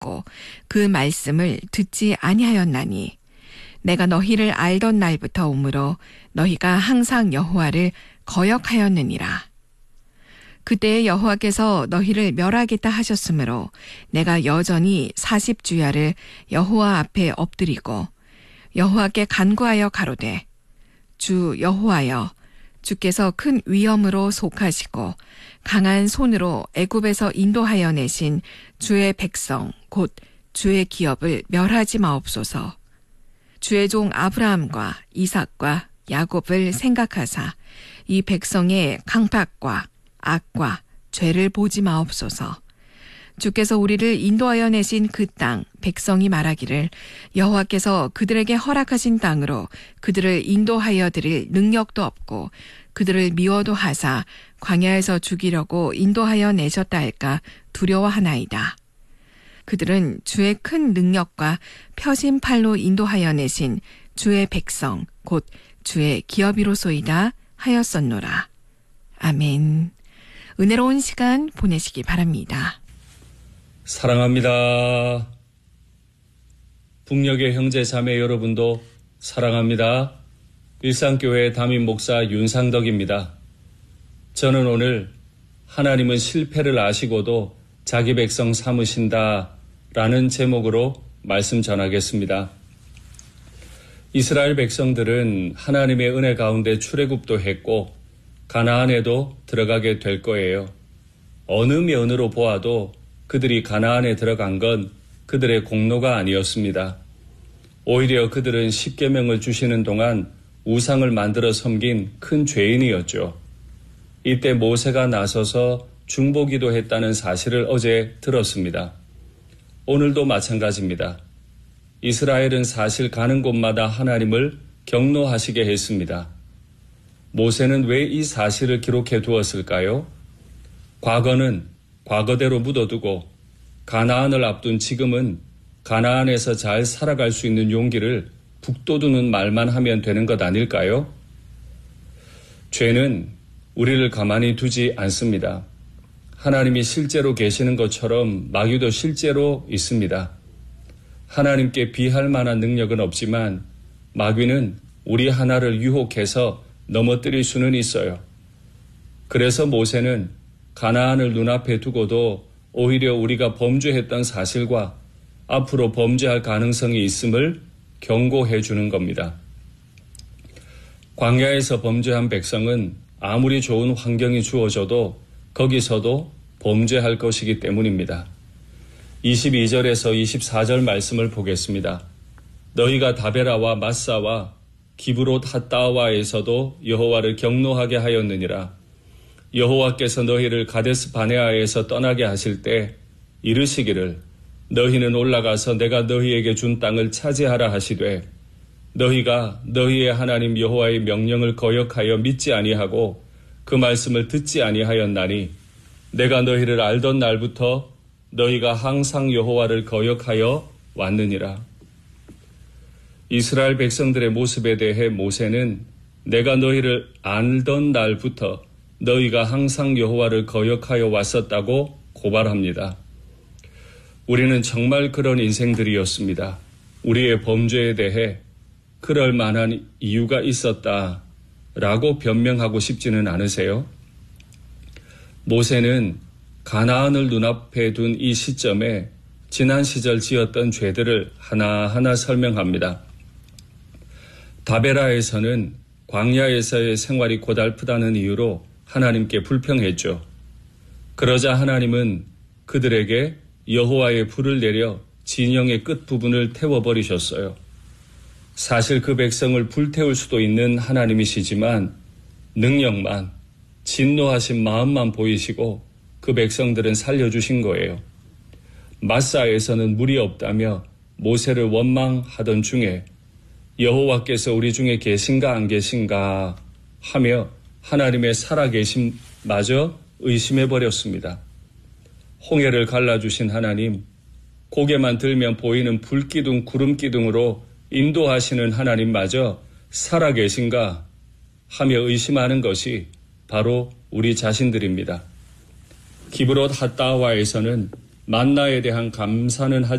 듣고 그 말씀을 듣지 아니하였나니 내가 너희를 알던 날부터 오므로 너희가 항상 여호와를 거역하였느니라. 그때에 여호와께서 너희를 멸하겠다 하셨으므로 내가 여전히 40주야를 여호와 앞에 엎드리고 여호와께 간구하여 가로되 주 여호와여, 주께서 큰 위엄으로 속하시고 강한 손으로 애굽에서 인도하여 내신 주의 백성 곧 주의 기업을 멸하지 마옵소서. 주의 종 아브라함과 이삭과 야곱을 생각하사 이 백성의 강팍과 악과 죄를 보지 마옵소서. 주께서 우리를 인도하여 내신 그 땅 백성이 말하기를 여호와께서 그들에게 허락하신 땅으로 그들을 인도하여 드릴 능력도 없고 그들을 미워도 하사 광야에서 죽이려고 인도하여 내셨다 할까 두려워하나이다. 그들은 주의 큰 능력과 펴신 팔로 인도하여 내신 주의 백성 곧 주의 기업이로소이다 하였었노라. 아멘. 은혜로운 시간 보내시기 바랍니다. 사랑합니다. 북녘의 형제 자매 여러분도 사랑합니다. 일상교회 담임 목사 윤상덕입니다. 저는 오늘 하나님은 실패를 아시고도 자기 백성 삼으신다 라는 제목으로 말씀 전하겠습니다. 이스라엘 백성들은 하나님의 은혜 가운데 출애굽도 했고 가나안에도 들어가게 될 거예요. 어느 면으로 보아도 그들이 가나안에 들어간 건 그들의 공로가 아니었습니다. 오히려 그들은 십계명을 주시는 동안 우상을 만들어 섬긴 큰 죄인이었죠. 이때 모세가 나서서 중보기도 했다는 사실을 어제 들었습니다. 오늘도 마찬가지입니다. 이스라엘은 사실 가는 곳마다 하나님을 경노하시게 했습니다. 모세는 왜 이 사실을 기록해 두었을까요? 과거는 과거대로 묻어두고 가나안을 앞둔 지금은 가나안에서 잘 살아갈 수 있는 용기를 북돋우는 말만 하면 되는 것 아닐까요? 죄는 우리를 가만히 두지 않습니다. 하나님이 실제로 계시는 것처럼 마귀도 실제로 있습니다. 하나님께 비할 만한 능력은 없지만 마귀는 우리 하나를 유혹해서 넘어뜨릴 수는 있어요. 그래서 모세는 가나안을 눈앞에 두고도 오히려 우리가 범죄했던 사실과 앞으로 범죄할 가능성이 있음을 경고해 주는 겁니다. 광야에서 범죄한 백성은 아무리 좋은 환경이 주어져도 거기서도 범죄할 것이기 때문입니다. 22절에서 24절 말씀을 보겠습니다. 너희가 다베라와 마사와 기브롯 핫다와에서도 여호와를 경노하게 하였느니라. 여호와께서 너희를 가데스 바네아에서 떠나게 하실 때 이르시기를 너희는 올라가서 내가 너희에게 준 땅을 차지하라 하시되 너희가 너희의 하나님 여호와의 명령을 거역하여 믿지 아니하고 그 말씀을 듣지 아니하였나니 내가 너희를 알던 날부터 너희가 항상 여호와를 거역하여 왔느니라. 이스라엘 백성들의 모습에 대해 모세는 내가 너희를 알던 날부터 너희가 항상 여호와를 거역하여 왔었다고 고발합니다. 우리는 정말 그런 인생들이었습니다. 우리의 범죄에 대해 그럴 만한 이유가 있었다라고 변명하고 싶지는 않으세요? 모세는 가나안을 눈앞에 둔 이 시점에 지난 시절 지었던 죄들을 하나하나 설명합니다. 다베라에서는 광야에서의 생활이 고달프다는 이유로 하나님께 불평했죠. 그러자 하나님은 그들에게 여호와의 불을 내려 진영의 끝부분을 태워버리셨어요. 사실 그 백성을 불태울 수도 있는 하나님이시지만 능력만, 진노하신 마음만 보이시고 그 백성들은 살려주신 거예요. 마사에서는 물이 없다며 모세를 원망하던 중에 여호와께서 우리 중에 계신가 안 계신가 하며 하나님의 살아계심마저 의심해버렸습니다. 홍해를 갈라주신 하나님, 고개만 들면 보이는 불기둥 구름기둥으로 인도하시는 하나님마저 살아계신가 하며 의심하는 것이 바로 우리 자신들입니다. 기브롯 핫다와에서는 만나에 대한 감사는 하지